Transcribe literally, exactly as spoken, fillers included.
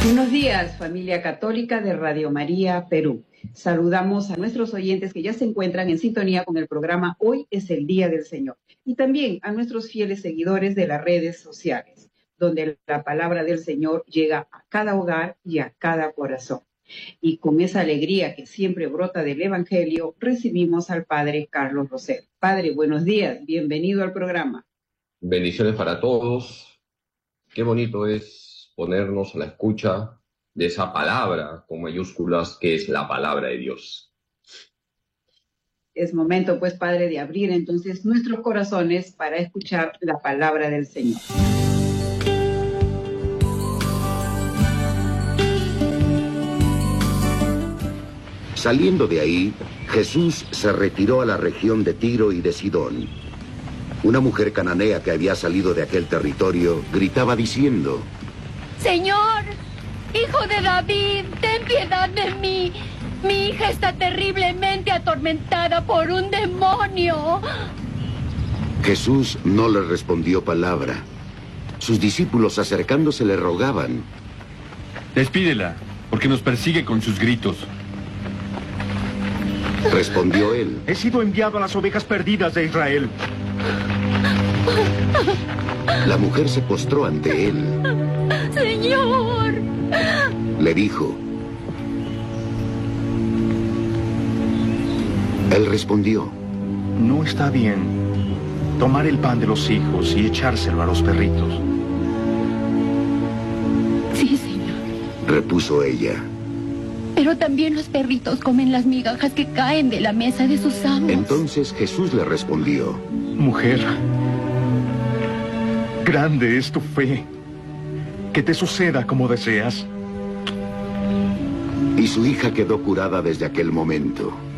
Buenos días, familia católica de Radio María Perú. Saludamos a nuestros oyentes que ya se encuentran en sintonía con el programa Hoy es el Día del Señor. Y también a nuestros fieles seguidores de las redes sociales, donde la palabra del Señor llega a cada hogar y a cada corazón. Y con esa alegría que siempre brota del Evangelio, recibimos al Padre Carlos Rosel. Padre, buenos días, bienvenido al programa. Bendiciones para todos. Qué bonito es ponernos a la escucha de esa palabra con mayúsculas que es la palabra de Dios. Es momento, pues, Padre, de abrir entonces nuestros corazones para escuchar la palabra del Señor. Saliendo de ahí, Jesús se retiró a la región de Tiro y de Sidón. Una mujer cananea que había salido de aquel territorio gritaba diciendo: Señor, hijo de David, ten piedad de mí. Mi hija está terriblemente atormentada por un demonio. Jesús no le respondió palabra. Sus discípulos acercándose le rogaban: Despídela, porque nos persigue con sus gritos. Respondió él: He sido enviado a las ovejas perdidas de Israel. La mujer se postró ante él. Señor. Le dijo. Él respondió: No está bien tomar el pan de los hijos y echárselo a los perritos. Sí, Señor. Repuso ella. Pero también los perritos comen las migajas que caen de la mesa de sus amos. Entonces Jesús le respondió: Mujer, grande es tu fe. Que te suceda como deseas. Y su hija quedó curada desde aquel momento.